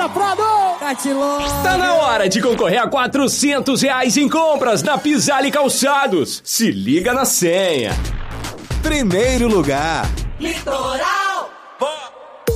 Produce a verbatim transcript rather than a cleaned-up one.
safado! Catilão! Tá na hora de concorrer a quatrocentos reais em compras na Pisale Calçados. Se liga na senha. Primeiro lugar. Litoral.